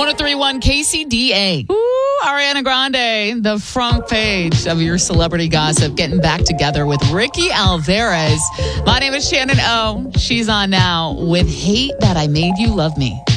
1031 KCDA. Ooh, Ariana Grande, the front page of your celebrity gossip, getting back together with Ricky Alvarez. My name is Shannon O. She's on now with Hate That I Made You Love Me.